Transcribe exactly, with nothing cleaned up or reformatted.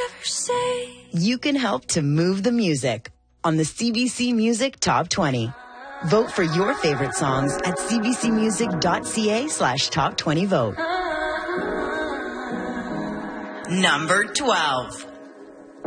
ever say. You can help to move the music on the C B C Music Top twenty. Vote for your favorite songs at cbcmusic.ca slash top 20 vote. Number twelve.